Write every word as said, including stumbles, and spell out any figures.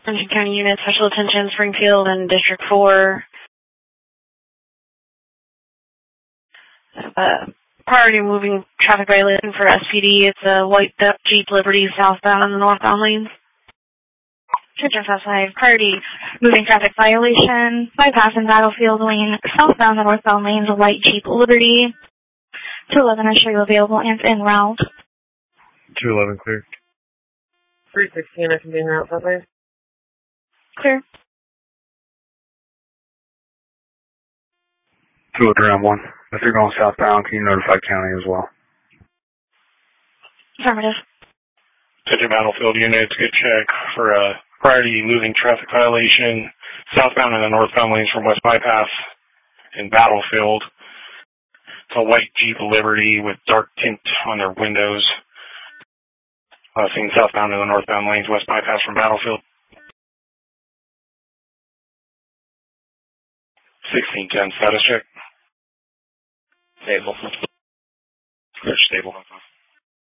Junction County Unit, Special Attention, Springfield, and District four. Uh, priority moving traffic violation for S P D. It's a white Jeep Liberty southbound in the northbound lanes. Attention South five, priority moving traffic violation. Bypass in Battlefield Lane, southbound and northbound lanes, a white Jeep Liberty. two eleven, I show you available and en route. two eleven clear. three sixteen, I can be en route that way. Clear. two oh one. If you're going southbound, can you notify county as well? Affirmative. Attention Battlefield units, good check for a priority moving traffic violation southbound and the northbound lanes from West Bypass in Battlefield. It's a white Jeep Liberty with dark tint on their windows. Uh, seen southbound and the northbound lanes, West Bypass from Battlefield. sixteen ten, status check. Stable. Clear, stable.